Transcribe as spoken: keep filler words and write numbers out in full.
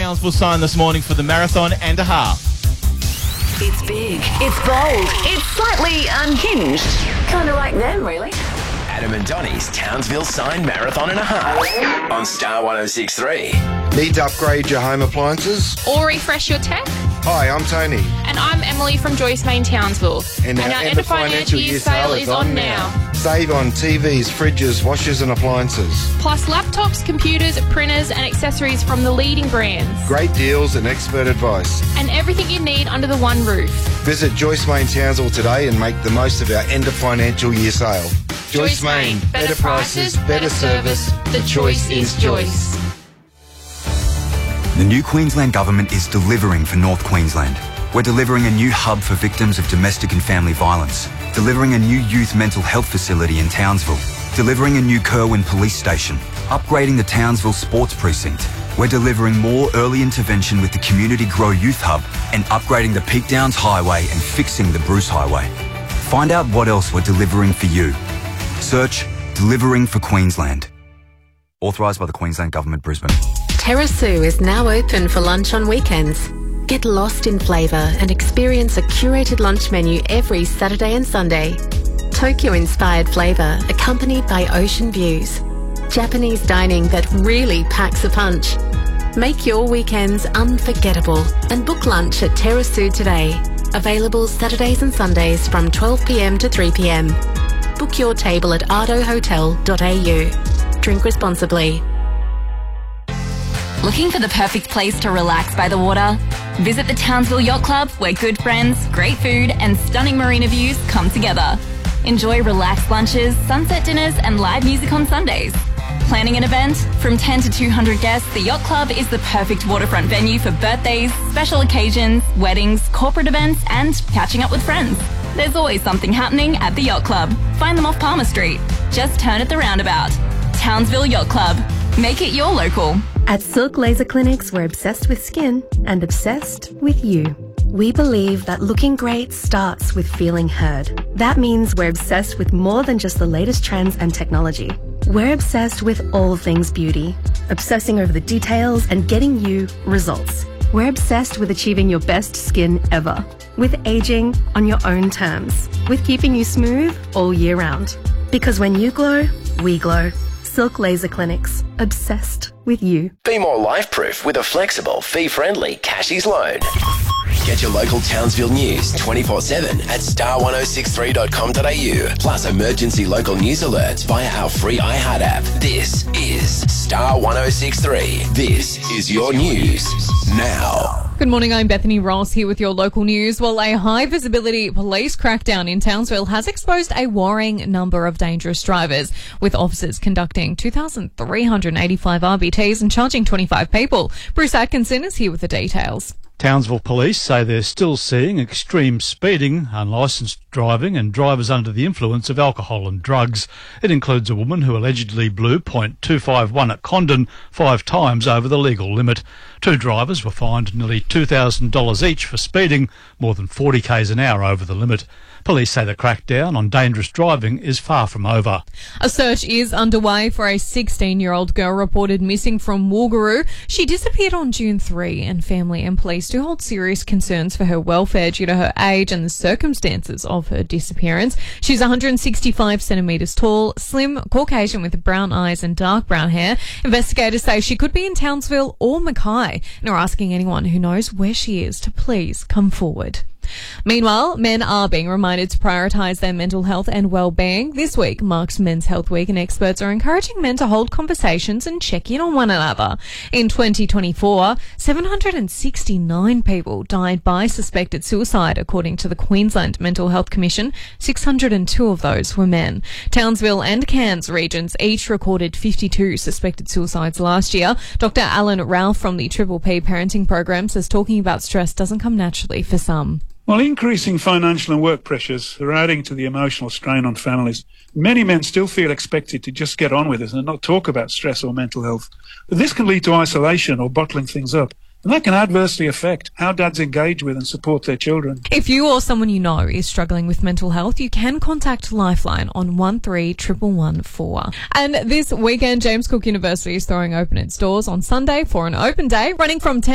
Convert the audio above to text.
Townsville sign this morning for the marathon and a half. It's big, it's bold, it's slightly unhinged. Kind of like them, really. Adam and Donnie's Townsville Sign Marathon and a Half on Star one oh six point three. Need to upgrade your home appliances? Or refresh your tech? Hi, I'm Tony. And I'm Emily from Joyce Main Townsville. And, and our, our end end of financial year sale is on now. Save on T Vs, fridges, washers and appliances. Plus laptops, computers, printers and accessories from the leading brands. Great deals and expert advice. And everything you need under the one roof. Visit Joyce Main Townsville today and make the most of our end of financial year sale. Joyce Main, better prices, better service. The choice is Joyce. The new Queensland Government is delivering for North Queensland. We're delivering a new hub for victims of domestic and family violence, delivering a new youth mental health facility in Townsville, delivering a new Kerwin police station, upgrading the Townsville Sports Precinct. We're delivering more early intervention with the Community Grow Youth Hub and upgrading the Peak Downs Highway and fixing the Bruce Highway. Find out what else we're delivering for you. Search Delivering for Queensland. Authorised by the Queensland Government, Brisbane. Terrasu is now open for lunch on weekends. Get lost in flavour and experience a curated lunch menu every Saturday and Sunday. Tokyo-inspired flavour accompanied by ocean views. Japanese dining that really packs a punch. Make your weekends unforgettable and book lunch at Terrasu today. Available Saturdays and Sundays from twelve p m to three p m. Book your table at ardo hotel dot a u. Drink responsibly. Looking for the perfect place to relax by the water? Visit the Townsville Yacht Club, where good friends, great food and stunning marina views come together. Enjoy relaxed lunches, sunset dinners and live music on Sundays. Planning an event? From ten to two hundred guests, the Yacht Club is the perfect waterfront venue for birthdays, special occasions, weddings, corporate events and catching up with friends. There's always something happening at the Yacht Club. Find them off Palmer Street. Just turn at the roundabout. Townsville Yacht Club. Make it your local. At Silk Laser Clinics, we're obsessed with skin and obsessed with you. We believe that looking great starts with feeling heard. That means we're obsessed with more than just the latest trends and technology. We're obsessed with all things beauty, obsessing over the details and getting you results. We're obsessed with achieving your best skin ever, with aging on your own terms, with keeping you smooth all year round. Because when you glow, we glow. Silk Laser Clinics, obsessed with you. Be more life-proof with a flexible, fee-friendly Cashies loan. Get your local Townsville news twenty-four seven at star one oh six three dot com dot a u, plus emergency local news alerts via our free iHeart app. This is Star one oh six three. This is your news now. Good morning, I'm Bethany Ross here with your local news. Well, a high-visibility police crackdown in Townsville has exposed a worrying number of dangerous drivers, with officers conducting two thousand three hundred eighty-five R B Ts and charging twenty-five people. Bruce Atkinson is here with the details. Townsville police say they're still seeing extreme speeding, unlicensed driving and drivers under the influence of alcohol and drugs. It includes a woman who allegedly blew point two five one at Condon five times over the legal limit. Two drivers were fined nearly two thousand dollars each for speeding, more than forty k's an hour over the limit. Police say the crackdown on dangerous driving is far from over. A search is underway for a sixteen-year-old girl reported missing from Woogaroo. She disappeared on June third, and family and police do hold serious concerns for her welfare due to her age and the circumstances of her disappearance. She's one hundred sixty-five centimetres tall, slim, Caucasian with brown eyes and dark brown hair. Investigators say she could be in Townsville or Mackay and are asking anyone who knows where she is to please come forward. Meanwhile, men are being reminded to prioritise their mental health and well-being. This week marks Men's Health Week, and experts are encouraging men to hold conversations and check in on one another. In twenty twenty-four, seven hundred sixty-nine people died by suspected suicide, according to the Queensland Mental Health Commission. six hundred two of those were men. Townsville and Cairns regions each recorded fifty-two suspected suicides last year. Doctor Alan Ralph from the Triple P Parenting Program says talking about stress doesn't come naturally for some. While increasing financial and work pressures are adding to the emotional strain on families, many men still feel expected to just get on with it and not talk about stress or mental health. But this can lead to isolation or bottling things up, and that can adversely affect how dads engage with and support their children. If you or someone you know is struggling with mental health, you can contact Lifeline on one three one one one four. And this weekend, James Cook University is throwing open its doors on Sunday for an open day running from ten